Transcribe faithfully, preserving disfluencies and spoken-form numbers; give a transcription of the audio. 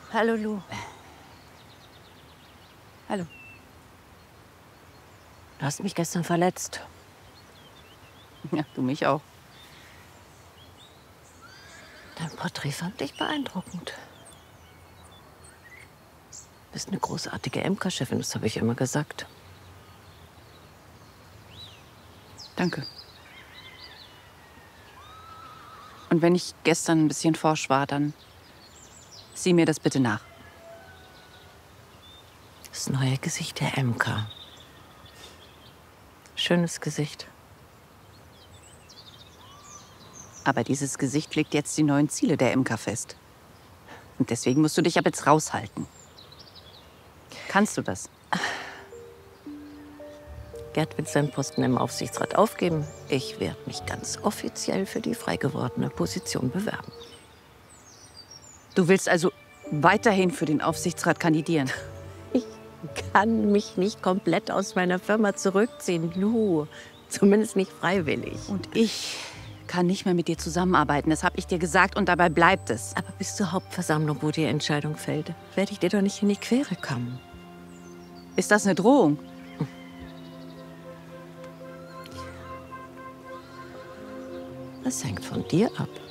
Hallo, Lu. Hallo. Du hast mich gestern verletzt. Ja, du mich auch. Dein Porträt fand ich beeindruckend. Du bist eine großartige Ämterchefin, das habe ich immer gesagt. Danke. Und wenn ich gestern ein bisschen forsch war, dann sieh mir das bitte nach. Das neue Gesicht der Emka. Schönes Gesicht. Aber dieses Gesicht legt jetzt die neuen Ziele der Imker fest. Und deswegen musst du dich ab jetzt raushalten. Kannst du das? Gerd will seinen Posten im Aufsichtsrat aufgeben. Ich werde mich ganz offiziell für die frei gewordene Position bewerben. Du willst also weiterhin für den Aufsichtsrat kandidieren? Ich kann mich nicht komplett aus meiner Firma zurückziehen, Lu. Zumindest nicht freiwillig. Und ich kann nicht mehr mit dir zusammenarbeiten. Das habe ich dir gesagt und dabei bleibt es. Aber bis zur Hauptversammlung, wo die Entscheidung fällt, werde ich dir doch nicht in die Quere kommen. Ist das eine Drohung? Das hängt von dir ab.